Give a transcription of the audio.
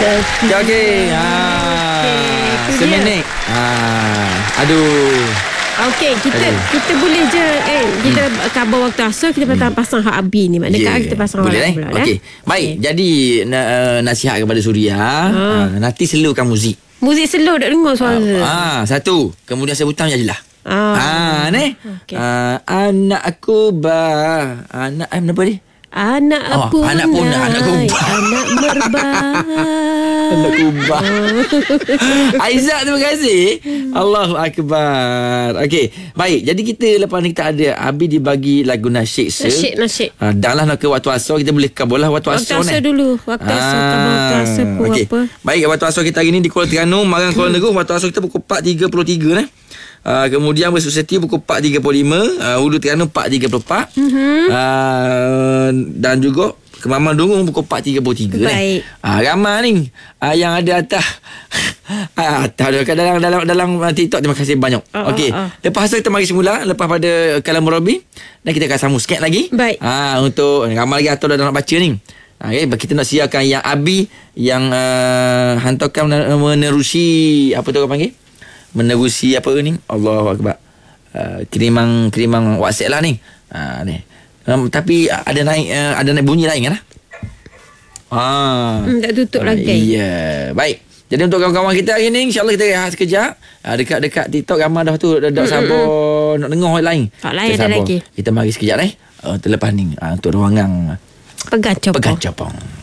Okey. Seminit. Aduh. Okey, kita boleh je kita khabar waktu asal kita pasang hak Abi ni. Maknanya kita pasang boleh pula. Okey. Baik, jadi nasihat kepada Suria, nanti slowkan muzik. Muzik slow tak dengar suara. Satu. Kemudian sebutan je lah. Ni. Okay. Anakku anak apa ni? Anak punai, anak kubah. anak merbah. Anak kubah. Aizat, terima kasih. Allahu Akbar. Okey, baik. Jadi kita lepas ni kita ada Abi dibagi lagu nasyid. Nasyid. Dah lah nak ke waktu asar, kita boleh kabul lah waktu asar ni. Dulu. Waktu asar pun okay. apa. Baik, waktu asar kita hari ni di Kuala Terengganu, Marang Kuala Negeri. Waktu asar kita pukul 4.33 ni. Kemudian Besut Seti pukul 4.35, Hulu Terengganu 4.34, dan juga Kemaman Dungung pukul 4.33. Baik. Ramai ni yang ada atas dalam TikTok. Terima kasih banyak. Okey. Lepas tu kita mari semula lepas pada kalam Murabi, dan kita akan sambung sikit lagi. Baik. Untuk ramai lagi atau dah nak baca ni. Okay, kita nak siarkan yang Abi yang hantarkan menerusi apa tu orang panggil? Menerusi apa ni? Allahu Akbar. Kiriman WhatsApp lah ni. Ni. Tapi ada naik bunyi lain kan? Tak tutup lagi. Ya. Baik. Jadi untuk kawan-kawan kita hari ni, InsyaAllah kita rehat sekejap. Dekat TikTok ramai dah tu. Dah sabar nak dengar orang lain. Tak lain ada lagi. Kita mari sekejap terlepas ni. Untuk ruangan Pegang Copong.